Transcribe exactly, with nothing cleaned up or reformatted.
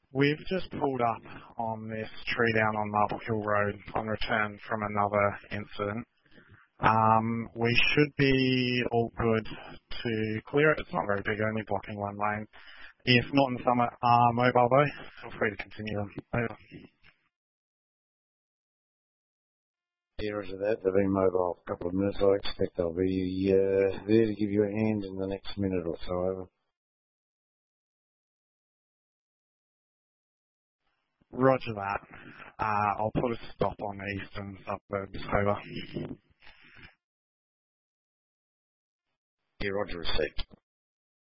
We've just pulled up on this tree down on Marble Hill Road on return from another incident. Um, we should be all good to clear it. It's not very big, only blocking one lane. If Norton Summit are mobile though, feel free to continue them. Over. Yeah, roger that. They've been mobile for a couple of minutes. I expect they'll be uh, there to give you a hand in the next minute or so. Over. Roger that. Uh, I'll put a stop on the eastern suburbs. Over. Yeah, roger received.